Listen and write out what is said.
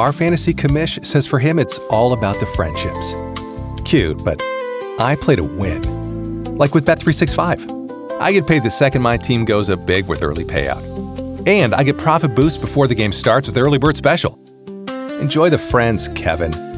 Our fantasy commish says for him it's all about the friendships. Cute, but I play to win. Like with Bet365. I get paid the second my team goes up big with early payout. And I get profit boost before the game starts with Early Bird Special. Enjoy the friends, Kevin.